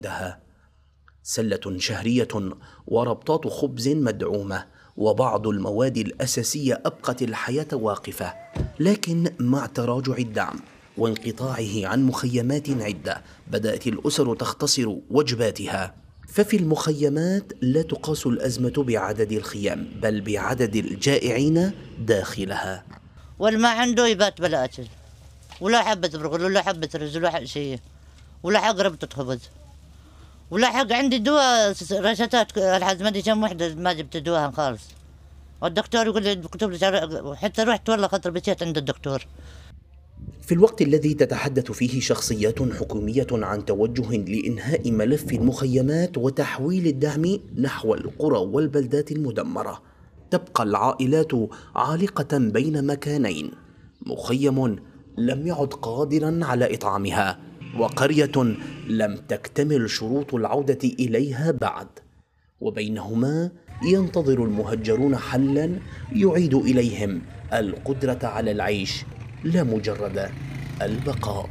عندها سلة شهرية وربطات خبز مدعومة، وبعض المواد الأساسية أبقت الحياة واقفة. لكن مع تراجع الدعم وانقطاعه عن مخيمات عدة، بدأت الأسر تختصر وجباتها. ففي المخيمات لا تقاس الأزمة بعدد الخيام، بل بعدد الجائعين داخلها. واللي ما عنده يبات بلا أكل، ولا حبة برغل ولا حبة رز ولا حق شيء، ولا حق ربطة خبز، ولا حق عندي دواء رشتات الحز ما ادري كم وحدة ما جبت دواها خالص. والدكتور يقول لي كتب لي، حتى رحت والله خاطر بكيت عند الدكتور. في الوقت الذي تتحدث فيه شخصيات حكومية عن توجه لإنهاء ملف المخيمات وتحويل الدعم نحو القرى والبلدات المدمرة، تبقى العائلات عالقة بين مكانين: مخيم لم يعد قادرا على إطعامها، وقرية لم تكتمل شروط العودة إليها بعد. وبينهما ينتظر المهجرون حلا يعيد إليهم القدرة على العيش، لا مجرد البقاء.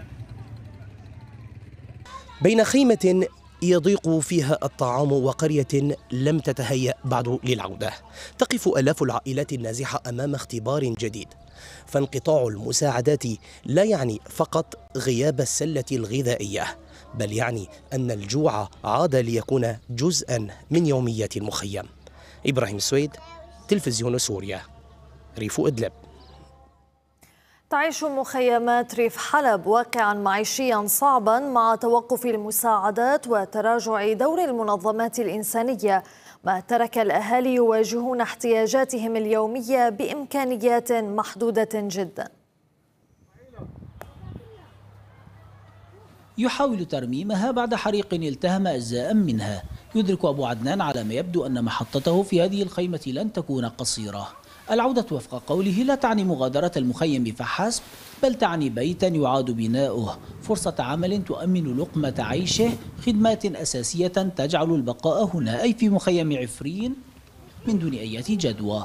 بين خيمة يضيق فيها الطعام وقرية لم تتهيأ بعد للعودة، تقف آلاف العائلات النازحة أمام اختبار جديد. فانقطاع المساعدات لا يعني فقط غياب السلة الغذائية، بل يعني أن الجوع عاد ليكون جزءا من يوميات المخيم. إبراهيم السويد، تلفزيون سوريا، ريف إدلب. تعيش مخيمات ريف حلب واقعا معيشيا صعبا مع توقف المساعدات وتراجع دور المنظمات الإنسانية، ما ترك الأهالي يواجهون احتياجاتهم اليومية بإمكانيات محدودة جدا. يحاول ترميمها بعد حريق التهم أجزاء منها. يدرك أبو عدنان على ما يبدو أن محطته في هذه الخيمة لن تكون قصيرة. العودة وفق قوله لا تعني مغادرة المخيم فحسب، بل تعني بيتا يعاد بناؤه، فرصة عمل تؤمن لقمة عيشه، خدمات أساسية تجعل البقاء هنا أي في مخيم عفرين من دون أي جدوى.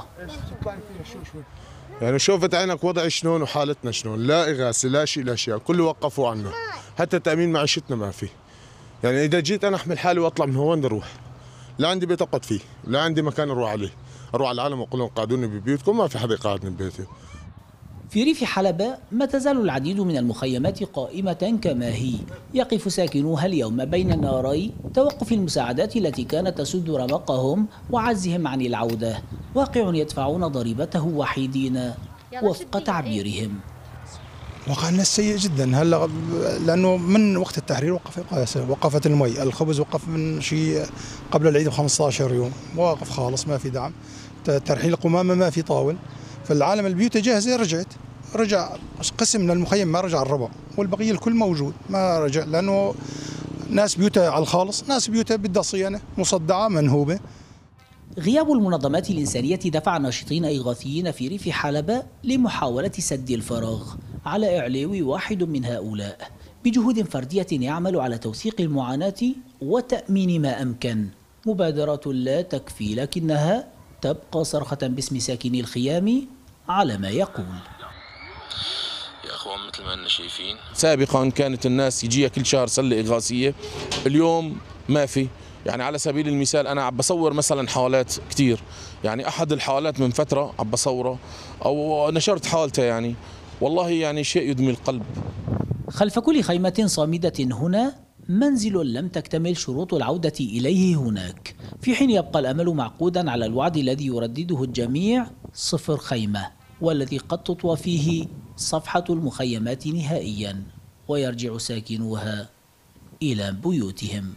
يعني شوفت عينك وضع شلون وحالتنا شلون، لا إغاثة لا شيء لا شيء، كله وقفوا عنا، حتى تأمين معيشتنا ما في. يعني إذا جيت أنا أحمل حالي وأطلع من هون بدي أروح، لا عندي بيت أقعد فيه، لا عندي مكان أروح عليه، أروح على العالم وأقول لهم قعدوني ببيوتكم، ما في حدا يقعدني ببيتي. في ريف حلب ما تزال العديد من المخيمات قائمة كما هي، يقف ساكنوها اليوم بين ناري توقف المساعدات التي كانت تسد رمقهم وعجزهم عن العودة، واقع يدفعون ضريبته وحيدين وفق تعبيرهم. واقع الناس سيء جدا هلا، لانه من وقت التحرير وقفت المي، الخبز وقف من شيء قبل العيد ب15 يوم، واقف خالص ما في دعم، ترحيل القمامه ما في طاول، فالعالم البيوت جاهزه رجع قسم من المخيم ما رجع الربع، والبقيه الكل موجود ما رجع، لانه ناس بيوتها على الخالص، ناس بيوتها بدها صيانه مصدعه منهوبه. غياب المنظمات الإنسانية دفع ناشطين إغاثيين في ريف حلب لمحاولة سد الفراغ. على إعليوي واحد من هؤلاء بجهود فردية يعمل على توثيق المعاناة وتأمين ما أمكن. مبادرات لا تكفي، لكنها تبقى صرخة باسم ساكني الخيام على ما يقول. يا أخوان مثل ما أننا شايفين، سابقا كانت الناس يجيها كل شهر سلة إغاثية، اليوم ما في. يعني على سبيل المثال أنا عم بصور مثلا حالات كتير، يعني أحد الحالات من فترة عم بصوره أو نشرت حالته، يعني والله يعني شيء يدمي القلب. خلف كل خيمة صامدة هنا منزل لم تكتمل شروط العودة إليه هناك، في حين يبقى الأمل معقودا على الوعد الذي يردده الجميع: 0 خيمة، والذي قد تطوى فيه صفحة المخيمات نهائيا ويرجع ساكنوها إلى بيوتهم.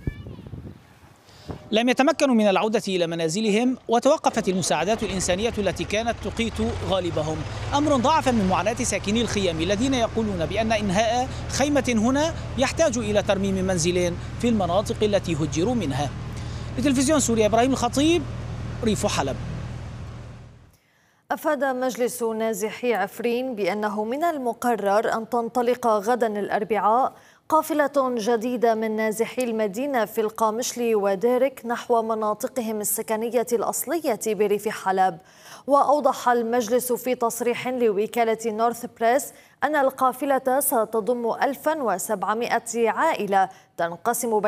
لم يتمكنوا من العودة إلى منازلهم، وتوقفت المساعدات الإنسانية التي كانت تقيت غالبهم، أمر ضاعف من معاناة ساكني الخيام الذين يقولون بأن إنهاء خيمة هنا يحتاج إلى ترميم منزل في المناطق التي هجروا منها. لتلفزيون سوريا، إبراهيم الخطيب، ريف حلب. أفاد مجلس نازحي عفرين بأنه من المقرر أن تنطلق غدا الأربعاء قافلة جديدة من نازحي المدينة في القامشلي وديرك نحو مناطقهم السكنية الأصلية بريف حلب. وأوضح المجلس في تصريح لوكالة نورث بريس أن القافلة ستضم 1700 عائلة تنقسم بين